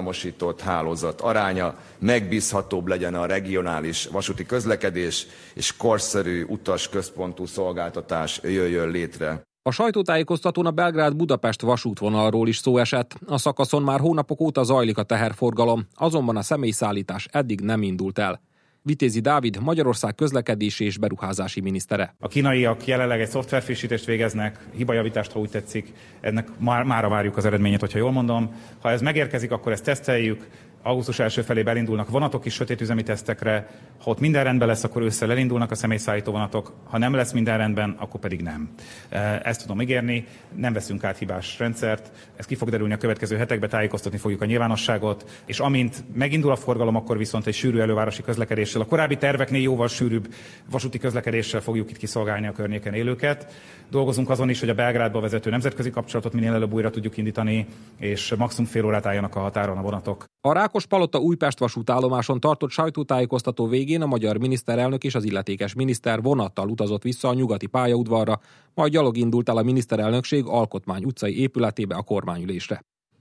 karmosított hálózat aránya, megbízhatóbb legyen a regionális vasúti közlekedés, és korszerű utasközpontú szolgáltatás jöjjön létre. A sajtótájékoztatón a Belgrád-Budapest vasútvonalról is szó esett. A szakaszon már hónapok óta zajlik a teherforgalom, azonban a személyszállítás eddig nem indult el. Vitézi Dávid, Magyarország közlekedési és beruházási minisztere. A kínaiak jelenleg egy szoftverfrissítést végeznek, hibajavítást, ha úgy tetszik. Ennek mára várjuk az eredményét, hogyha jól mondom. Ha ez megérkezik, akkor ezt teszteljük. Augusztus első felében elindulnak vonatok is sötétüzemi tesztekre. Ha ott minden rendben lesz, akkor ősszel elindulnak a személyszállító vonatok. Ha nem lesz minden rendben, akkor pedig nem. Ezt tudom ígérni, nem veszünk át hibás rendszert. Ez ki fog derülni a következő hetekben, tájékoztatni fogjuk a nyilvánosságot, és amint megindul a forgalom, akkor viszont egy sűrű elővárosi közlekedéssel, a korábbi terveknél jóval sűrűbb vasúti közlekedéssel fogjuk itt kiszolgálni a környéken élőket. Dolgozunk azon is, hogy a Belgrádba vezető nemzetközi kapcsolatot minél előbb újra tudjuk indítani, és maximum fél órát álljanak a határon a vonatok. A Rákospalota-Újpest vasútállomáson tartott sajtótájékoztató végén a magyar miniszterelnök és az illetékes miniszter vonattal utazott vissza a nyugati pályaudvarra, majd gyalog indult el a miniszterelnökség Alkotmány utcai épületébe a kormányülésre.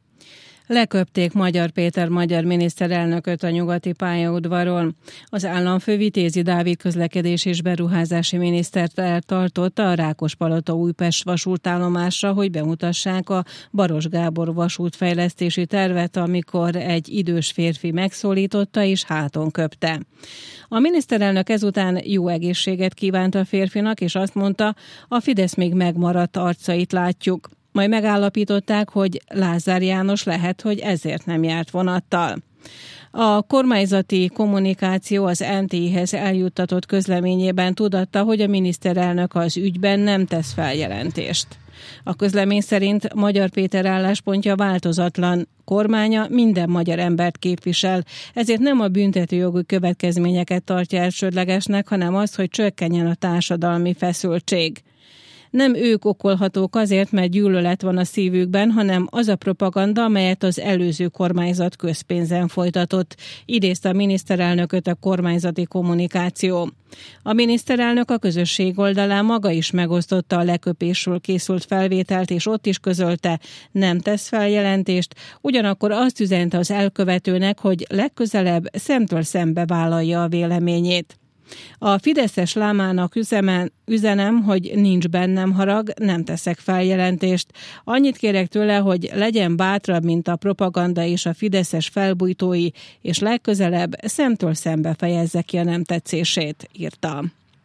Leköpték Magyar Péter magyar miniszterelnököt a nyugati pályaudvaron. Az államfő Vitézi Dávid közlekedés és beruházási minisztert eltartotta a Rákospalota-Újpest vasútállomásra, hogy bemutassák a Baros Gábor vasútfejlesztési tervet, amikor egy idős férfi megszólította és háton köpte. A miniszterelnök ezután jó egészséget kívánt a férfinak, és azt mondta, a Fidesz még megmaradt arcait látjuk. Majd megállapították, hogy Lázár János lehet, hogy ezért nem járt vonattal. A kormányzati kommunikáció az NTI-hez eljuttatott közleményében tudatta, hogy a miniszterelnök az ügyben nem tesz feljelentést. A közlemény szerint Magyar Péter álláspontja változatlan, kormánya minden magyar embert képvisel, ezért nem a büntetőjogi következményeket tartja elsődlegesnek, hanem az, hogy csökkenjen a társadalmi feszültség. Nem ők okolhatók azért, mert gyűlölet van a szívükben, hanem az a propaganda, amelyet az előző kormányzat közpénzen folytatott, idézte a miniszterelnököt a kormányzati kommunikáció. A miniszterelnök a közösség oldalán maga is megosztotta a leköpésről készült felvételt, és ott is közölte, nem tesz feljelentést, ugyanakkor azt üzente az elkövetőnek, hogy legközelebb szemtől szembe vállalja a véleményét. A fideszes lámának üzenem, hogy nincs bennem harag, nem teszek feljelentést. Annyit kérek tőle, hogy legyen bátrabb, mint a propaganda és a fideszes felbujtói, és legközelebb szemtől szembe fejezze ki a nem tetszését, írta.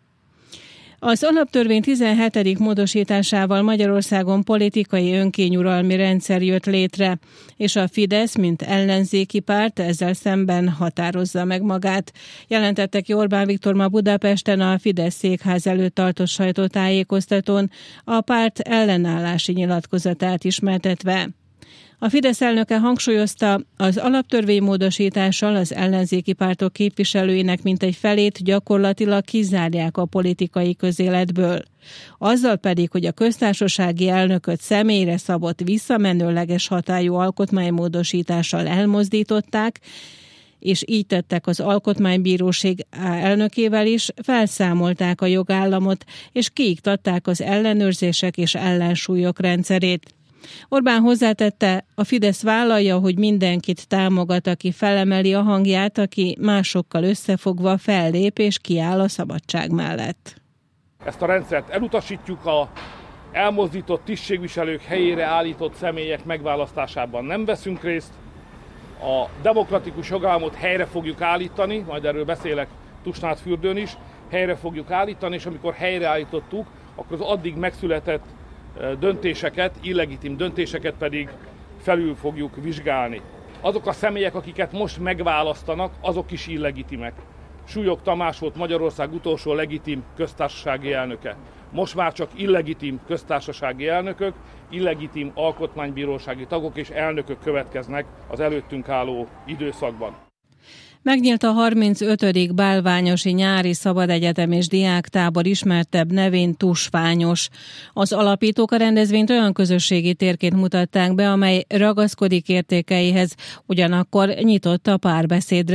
Az alaptörvény 17. módosításával Magyarországon politikai önkényuralmi rendszer jött létre, és a Fidesz, mint ellenzéki párt ezzel szemben határozza meg magát. Jelentette ki Orbán Viktor ma Budapesten a Fidesz székház előtt tartott sajtótájékoztatón, a párt ellenállási nyilatkozatát ismertetve. A Fidesz elnöke hangsúlyozta, az alaptörvény módosítással az ellenzéki pártok képviselőinek mintegy felét gyakorlatilag kizárják a politikai közéletből. Azzal pedig, hogy a köztársasági elnököt személyre szabott visszamenőleges hatályú alkotmánymódosítással elmozdították, és így tettek az Alkotmánybíróság elnökével is, felszámolták a jogállamot, és kiiktatták az ellenőrzések és ellensúlyok rendszerét. Orbán hozzátette, a Fidesz vállalja, hogy mindenkit támogat, aki felemeli a hangját, aki másokkal összefogva fellép és kiáll a szabadság mellett. Ezt a rendszert elutasítjuk, a elmozdított tisztségviselők helyére állított személyek megválasztásában nem veszünk részt, a demokratikus jogállamot helyre fogjuk állítani, majd erről beszélek Tusnádfürdőn is, helyre fogjuk állítani, és amikor helyreállítottuk, akkor az addig megszületett döntéseket, illegitim döntéseket pedig felül fogjuk vizsgálni. Azok a személyek, akiket most megválasztanak, azok is illegitimek. Súlyog Tamás volt Magyarország utolsó legitim köztársasági elnöke. Most már csak illegitim köztársasági elnökök, illegitim alkotmánybírósági tagok és elnökök következnek az előttünk álló időszakban. Megnyílt a 35. Bálványosi Nyári Szabadegyetem és Diáktábor, ismertebb nevén Tusványos. Az alapítók a rendezvényt olyan közösségi térként mutatták be, amely ragaszkodik értékeihez, ugyanakkor nyitott a párbeszédre.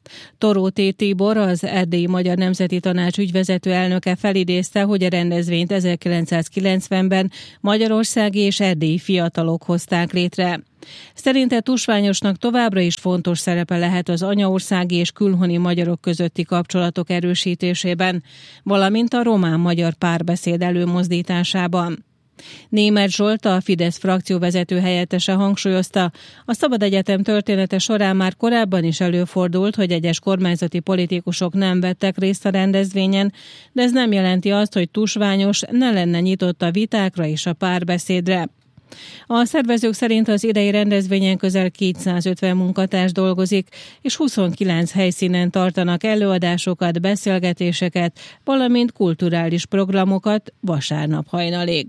Toróti Tibor, az Erdélyi Magyar Nemzeti Tanács ügyvezető elnöke felidézte, hogy a rendezvényt 1990-ben magyarországi és erdélyi fiatalok hozták létre. Szerinte tusványosnak továbbra is fontos szerepe lehet az anyaországi és külhoni magyarok közötti kapcsolatok erősítésében, valamint a román-magyar párbeszéd előmozdításában. Németh Zsolt, a Fidesz frakcióvezető helyettese hangsúlyozta, a Szabad Egyetem története során már korábban is előfordult, hogy egyes kormányzati politikusok nem vettek részt a rendezvényen, de ez nem jelenti azt, hogy tusványos ne lenne nyitott a vitákra és a párbeszédre. A szervezők szerint az idei rendezvényen közel 250 munkatárs dolgozik, és 29 helyszínen tartanak előadásokat, beszélgetéseket, valamint kulturális programokat vasárnap hajnalig.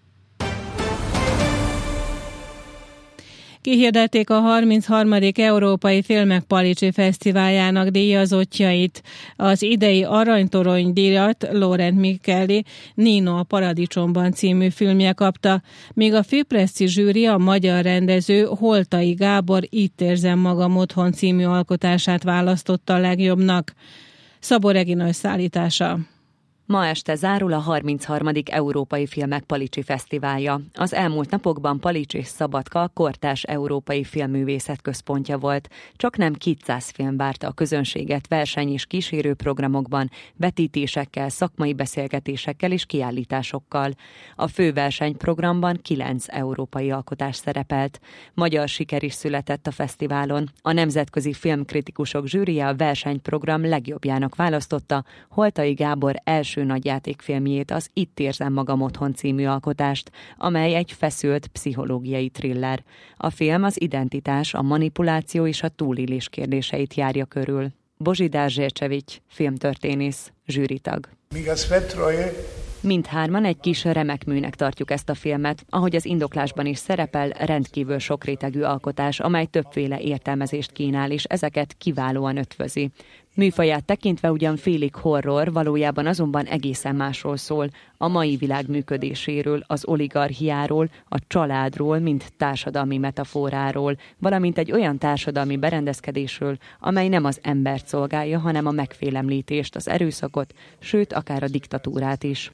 Kihirdették a 33. Európai Filmek Palicsi Fesztiváljának díjazottjait. Az idei Aranytorony díjat Laurent Micheli Nino a Paradicsomban című filmje kapta, míg a főpresszi zsűri a magyar rendező Holtai Gábor Itt érzem magam otthon című alkotását választotta a legjobbnak. Szabó Regina összeállítása. Ma este zárul a 33. Európai Filmek Palicsi Fesztiválja. Az elmúlt napokban Palics és Szabadka a kortárs európai filmművészet központja volt. Csaknem 200 film várta a közönséget verseny- és kísérőprogramokban, vetítésekkel, szakmai beszélgetésekkel és kiállításokkal. A főversenyprogramban 9 európai alkotás szerepelt. Magyar siker is született a fesztiválon. A nemzetközi filmkritikusok zsűrije a versenyprogram legjobbjának választotta Holtai Gábor első nagyjátékfilmjét, az Itt érzem magam otthon című alkotást, amely egy feszült pszichológiai thriller. A film az identitás, a manipuláció és a túlélés kérdéseit járja körül. Božidar Zsércsevics, filmtörténész, zsűritag. Mindhárman egy kis remekműnek tartjuk ezt a filmet, ahogy az indoklásban is szerepel, rendkívül sokrétegű alkotás, amely többféle értelmezést kínál, és ezeket kiválóan ötvözi. Műfaját tekintve ugyan félig horror, valójában azonban egészen másról szól, a mai világ működéséről, az oligarchiáról, a családról, mint társadalmi metaforáról, valamint egy olyan társadalmi berendezkedésről, amely nem az embert szolgálja, hanem a megfélemlítést, az erőszakot, sőt akár a diktatúrát is.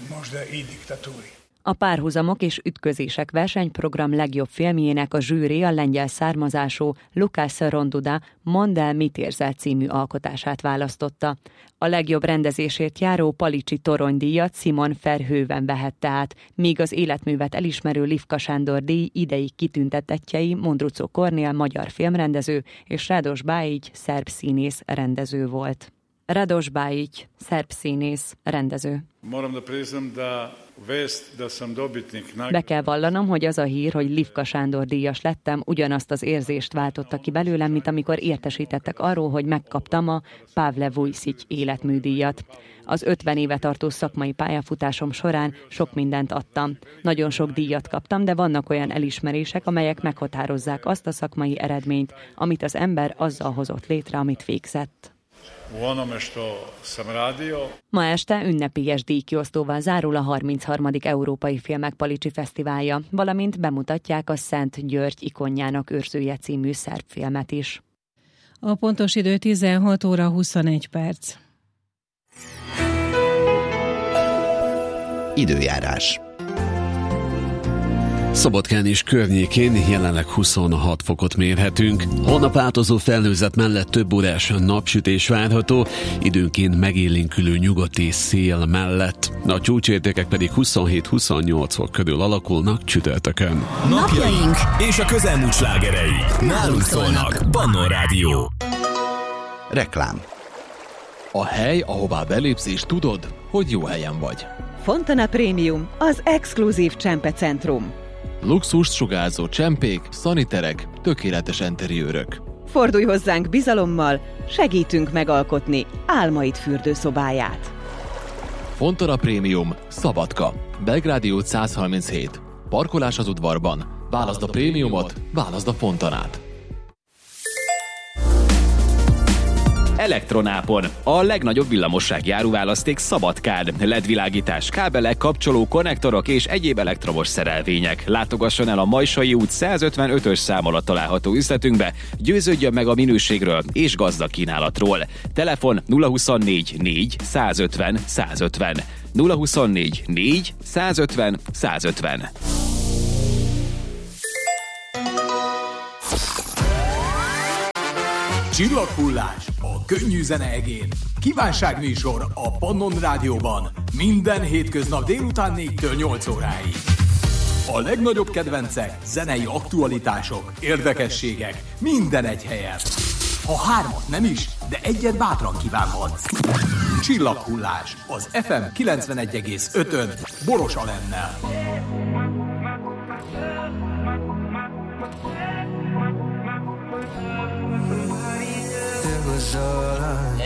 A Párhuzamok és ütközések versenyprogram legjobb filmjének a zsűri a lengyel származású Lukács Ronduda Mondd el, mit érzel című alkotását választotta. A legjobb rendezésért járó Palicsi toronydíjat Simon Verhoeven vehette át, míg az életművet elismerő Lifka Sándor díj idei kitüntetettjei Mondruczó Kornél magyar filmrendező és Radoš Bajić szerb színész rendező volt. Radoš Bajić, szerb színész, rendező. Be kell vallanom, hogy az a hír, hogy Lifka Sándor díjas lettem, ugyanazt az érzést váltotta ki belőlem, mint amikor értesítettek arról, hogy megkaptam a Pavle Vujsić életműdíjat. Az 50 éve tartó szakmai pályafutásom során sok mindent adtam. Nagyon sok díjat kaptam, de vannak olyan elismerések, amelyek meghatározzák azt a szakmai eredményt, amit az ember azzal hozott létre, amit végzett. Ma este ünnepélyes díjkiosztóval zárul a 33. Európai Filmek Palicsi Fesztiválja, valamint bemutatják a Szent György ikonjának őrzője című szerb filmet is. A pontos idő 16 óra 21 perc. Időjárás. Szabadkán és környékén jelenleg 26 fokot mérhetünk. Holnap változó felhőzet mellett több órás napsütés várható, időnként megélénkülő nyugati szél mellett. A csúcsértékek pedig 27-28 fok körül alakulnak csütörtökön. Napjaink és a közelmúlt slágerei nálunk szólnak. Bannon Rádió. Reklám. A hely, ahová belépsz és tudod, hogy jó helyen vagy. Fontana Premium, az exkluzív csempecentrum. Luxust sugárzó csempék, szaniterek, tökéletes enteriőrök. Fordulj hozzánk bizalommal, segítünk megalkotni álmaid fürdőszobáját. Fontana Premium, Szabadka, Belgrádi út 137. Parkolás az udvarban. Válaszd a prémiumot, válaszd a Fontanát. Elektronápon. A legnagyobb villamossági áruválaszték Szabadkán. LED-világítás, kábelek, kapcsoló, konnektorok és egyéb elektromos szerelvények. Látogasson el a Majsai út 155-ös szám alatt található üzletünkbe, győződjön meg a minőségről és gazdag kínálatról. Telefon 024 4 150 150. 024 4 150 150. Csillaghullás a könnyű zene egén. Kívánságműsor a Pannon Rádióban. Minden hétköznap délután 4-től 8 óráig. A legnagyobb kedvencek, zenei aktualitások, érdekességek, minden egy helyen. Ha 3 nem is, de egyet bátran kívánhatsz. Csillaghullás az FM 91,5-ön Boros Alennel. It was all